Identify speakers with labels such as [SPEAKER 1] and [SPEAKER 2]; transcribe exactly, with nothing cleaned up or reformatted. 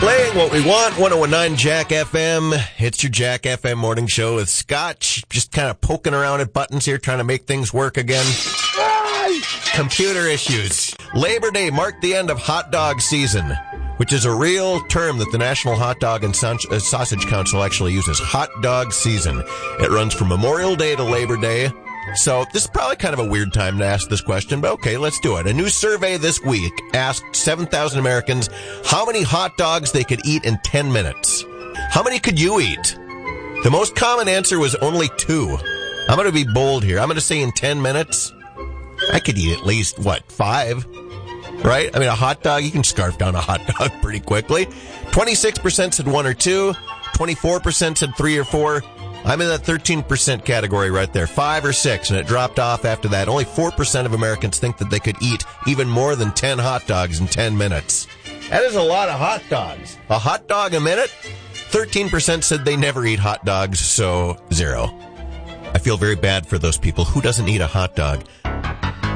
[SPEAKER 1] Playing what we want, one oh one point nine Jack F M. It's your Jack F M morning show with Scott. Just kind of poking around at buttons here, trying to make things work again. Computer issues. Labor Day marked the end of hot dog season, which is a real term that the National Hot Dog and Sausage Council actually uses. Hot dog season. It runs from Memorial Day to Labor Day. So this is probably kind of a weird time to ask this question, but okay, let's do it. A new survey this week asked seven thousand Americans how many hot dogs they could eat in ten minutes. How many could you eat? The most common answer was only two. I'm going to be bold here. I'm going to say in ten minutes, I could eat at least, what, five? Right? I mean, a hot dog, you can scarf down a hot dog pretty quickly. twenty-six percent said one or two. twenty-four percent said three or four. I'm in that thirteen percent category right there, five or six, and it dropped off after that. Only four percent of Americans think that they could eat even more than ten hot dogs in ten minutes. That is a lot of hot dogs. A hot dog a minute? thirteen percent said they never eat hot dogs, so zero. I feel very bad for those people. Who doesn't eat a hot dog?